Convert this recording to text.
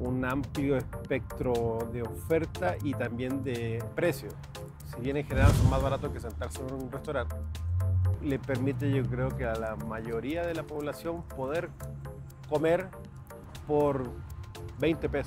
un amplio espectro de oferta y también de precio. Si bien en general son más baratos que sentarse en un restaurante, le permite, yo creo que a la mayoría de la población poder comer por 20 pesos.